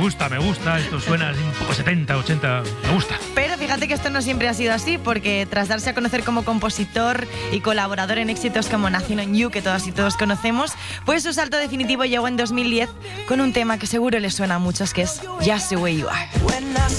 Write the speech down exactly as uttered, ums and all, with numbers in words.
gusta, me gusta, esto suena un poco setenta, ochenta, me gusta. Pero fíjate que esto no siempre ha sido así, porque tras darse a conocer como compositor y colaborador en éxitos como Nothing on You, que todas y todos conocemos, pues su salto definitivo llegó en dos mil diez con un tema que seguro les suena a muchos, que es Just the Way You Are.